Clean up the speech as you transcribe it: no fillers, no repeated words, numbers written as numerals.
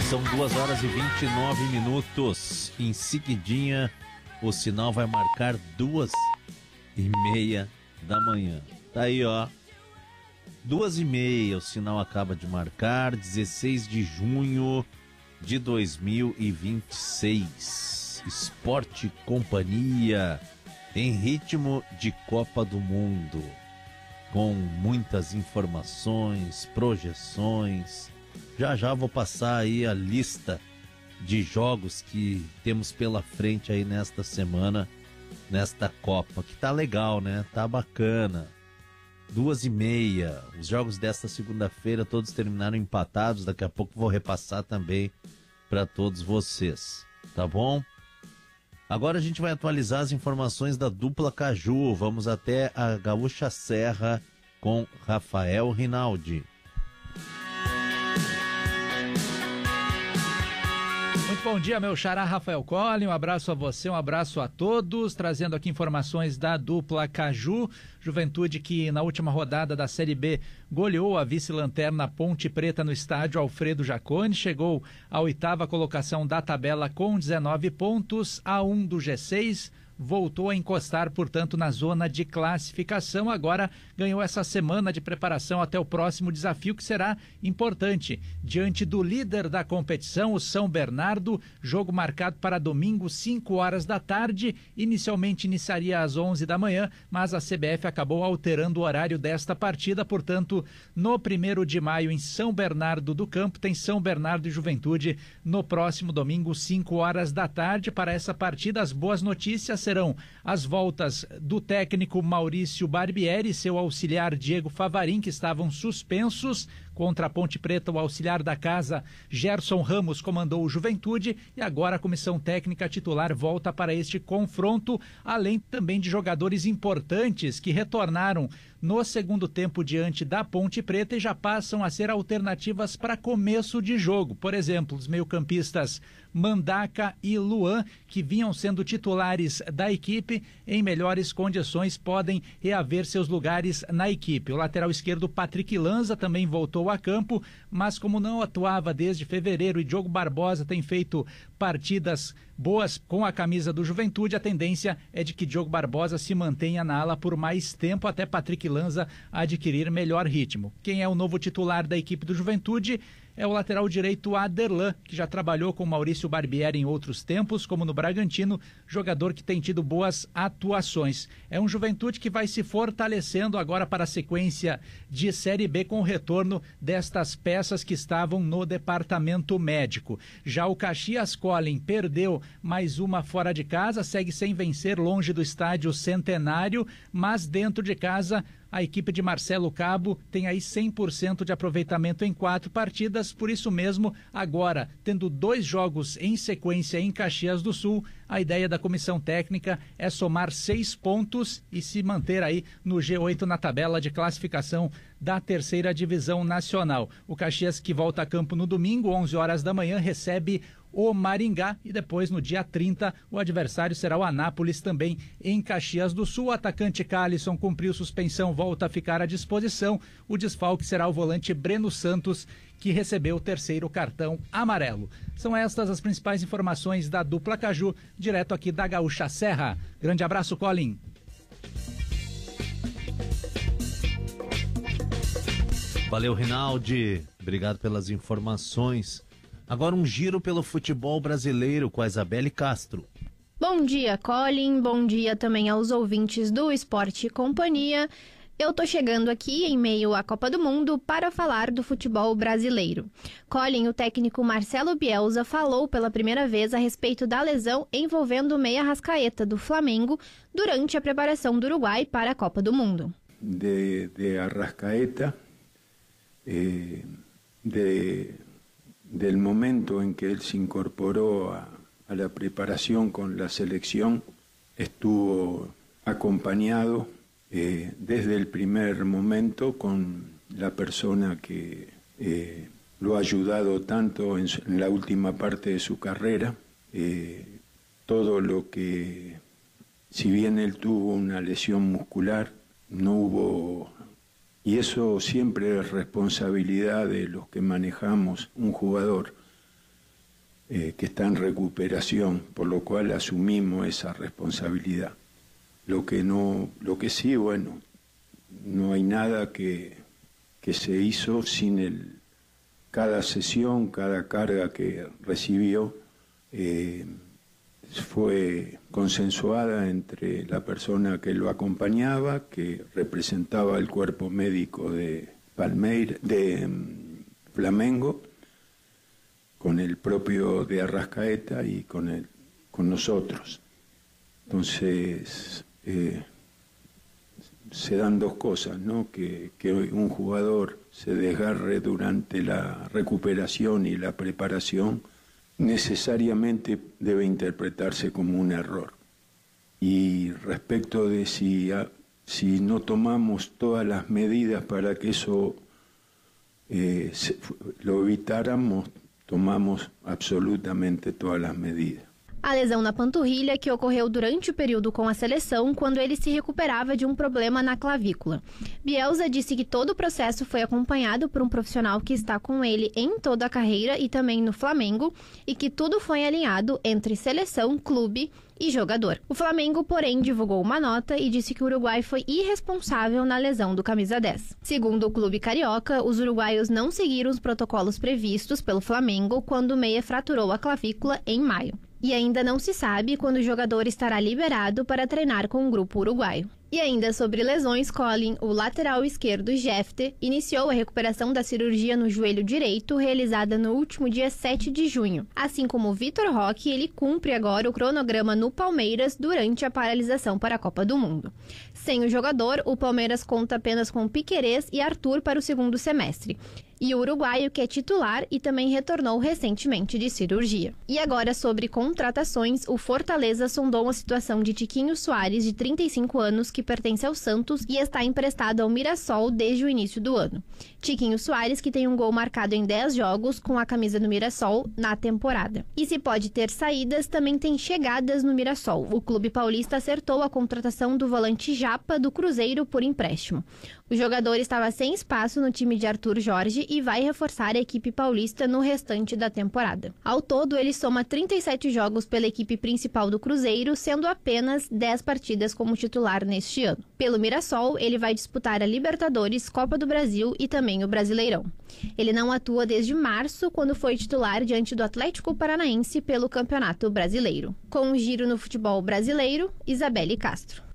São 2h29. Em seguidinha, o sinal vai marcar 2h30 da manhã. Tá aí, ó. 2h30, o sinal acaba de marcar, 16 de junho de 2026. Esporte Companhia, em ritmo de Copa do Mundo, com muitas informações, projeções. Já vou passar aí a lista de jogos que temos pela frente aí nesta semana, nesta Copa, que tá legal, né? Tá bacana. 2h30, os jogos desta segunda-feira todos terminaram empatados, daqui a pouco vou repassar também para todos vocês, tá bom? Agora a gente vai atualizar as informações da dupla Caju, vamos até a Gaúcha Serra com Rafael Rinaldi. Muito bom dia, meu xará Rafael Collin, um abraço a você, um abraço a todos, trazendo aqui informações da dupla Caju, Juventude que na última rodada da Série B goleou a vice-lanterna Ponte Preta no estádio Alfredo Jaconi, chegou à 8ª colocação da tabela com 19 pontos, A1 do G6, voltou a encostar, portanto, na zona de classificação. Agora ganhou essa semana de preparação até o próximo desafio, que será importante. Diante do líder da competição, o São Bernardo, jogo marcado para domingo, 5 horas da tarde. Inicialmente iniciaria às 11 da manhã, mas a CBF acabou alterando o horário desta partida. Portanto, no 1º de maio, em São Bernardo do Campo, tem São Bernardo e Juventude no próximo domingo, 5 horas da tarde. Para essa partida, as boas notícias serão as voltas do técnico Maurício Barbieri e seu auxiliar Diego Favarin, que estavam suspensos. Contra a Ponte Preta, o auxiliar da casa Gerson Ramos comandou o Juventude e agora a comissão técnica titular volta para este confronto, além também de jogadores importantes que retornaram no segundo tempo diante da Ponte Preta e já passam a ser alternativas para começo de jogo. Por exemplo, os meio-campistas Mandaca e Luan, que vinham sendo titulares da equipe, em melhores condições podem reaver seus lugares na equipe. O lateral esquerdo Patrick Lanza também voltou a campo, mas como não atuava desde fevereiro e Diogo Barbosa tem feito partidas boas com a camisa do Juventude, a tendência é de que Diogo Barbosa se mantenha na ala por mais tempo, até Patrick Lanza adquirir melhor ritmo. Quem é o novo titular da equipe do Juventude é o lateral direito Aderlan, que já trabalhou com Maurício Barbieri em outros tempos, como no Bragantino, jogador que tem tido boas atuações. É um Juventude que vai se fortalecendo agora para a sequência de Série B com o retorno destas peças que estavam no departamento médico. Já o Caxias Collin perdeu mais uma fora de casa, segue sem vencer longe do estádio Centenário, mas dentro de casa a equipe de Marcelo Cabo tem aí 100% de aproveitamento em 4 partidas, por isso mesmo, agora, tendo 2 jogos em sequência em Caxias do Sul, a ideia da comissão técnica é somar 6 pontos e se manter aí no G8 na tabela de classificação da 3ª Divisão Nacional. O Caxias, que volta a campo no domingo, 11 horas da manhã, recebe o Maringá e depois no dia 30 o adversário será o Anápolis, também em Caxias do Sul. O atacante Calisson cumpriu suspensão, volta a ficar à disposição. O desfalque será o volante Breno Santos, que recebeu o 3º cartão amarelo. São estas as principais informações da dupla Caju, direto aqui da Gaúcha Serra. Grande abraço, Collin. Valeu, Rinaldi, obrigado pelas informações. Agora um giro pelo futebol brasileiro com a Isabelle Castro. Bom dia, Collin. Bom dia também aos ouvintes do Esporte Companhia. Eu tô chegando aqui em meio à Copa do Mundo para falar do futebol brasileiro. Collin, o técnico Marcelo Bielsa falou pela primeira vez a respeito da lesão envolvendo o meia Arrascaeta do Flamengo durante a preparação do Uruguai para a Copa do Mundo. De Arrascaeta, del momento en que él se incorporó a la preparación con la selección, estuvo acompañado desde el primer momento con la persona que lo ha ayudado tanto en la última parte de su carrera. Todo lo que, si bien él tuvo una lesión muscular, no hubo... Y eso siempre es responsabilidad de los que manejamos un jugador. que está en recuperación, por lo cual asumimos esa responsabilidad. Lo que sí, bueno, no hay nada que se hizo sin cada sesión, cada carga que recibió, fue consensuada entre la persona que lo acompañaba, que representaba el cuerpo médico de Flamengo, con el propio de Arrascaeta y con nosotros. Entonces, se dan dos cosas, ¿no? Que un jugador se desgarre durante la recuperación y la preparación, necesariamente debe interpretarse como un error. Y respecto de si no tomamos todas las medidas para que eso lo evitáramos, tomamos absolutamente todas as medidas. A lesão na panturrilha, que ocorreu durante o período com a seleção, quando ele se recuperava de um problema na clavícula. Bielsa disse que todo o processo foi acompanhado por um profissional que está com ele em toda a carreira e também no Flamengo, e que tudo foi alinhado entre seleção, clube e jogador. O Flamengo, porém, divulgou uma nota e disse que o Uruguai foi irresponsável na lesão do camisa 10. Segundo o clube carioca, os uruguaios não seguiram os protocolos previstos pelo Flamengo quando o meia fraturou a clavícula em maio. E ainda não se sabe quando o jogador estará liberado para treinar com o grupo uruguaio. E ainda sobre lesões, Colin, o lateral esquerdo Jefte iniciou a recuperação da cirurgia no joelho direito, realizada no último dia 7 de junho. Assim como o Vitor Roque, ele cumpre agora o cronograma no Palmeiras durante a paralisação para a Copa do Mundo. Sem o jogador, o Palmeiras conta apenas com Piquerez e Arthur para o segundo semestre. E o uruguaio, que é titular e também retornou recentemente de cirurgia. E agora, sobre contratações, o Fortaleza sondou a situação de Tiquinho Soares, de 35 anos, que pertence ao Santos e está emprestado ao Mirassol desde o início do ano. Tiquinho Soares, que tem um gol marcado em 10 jogos com a camisa do Mirassol na temporada. E se pode ter saídas, também tem chegadas no Mirassol. O clube paulista acertou a contratação do volante Japa do Cruzeiro por empréstimo. O jogador estava sem espaço no time de Arthur Jorge e vai reforçar a equipe paulista no restante da temporada. Ao todo, ele soma 37 jogos pela equipe principal do Cruzeiro, sendo apenas 10 partidas como titular neste ano. Pelo Mirassol, ele vai disputar a Libertadores, Copa do Brasil e também o Brasileirão. Ele não atua desde março, quando foi titular diante do Atlético Paranaense pelo Campeonato Brasileiro. Com um giro no futebol brasileiro, Isabelle Castro.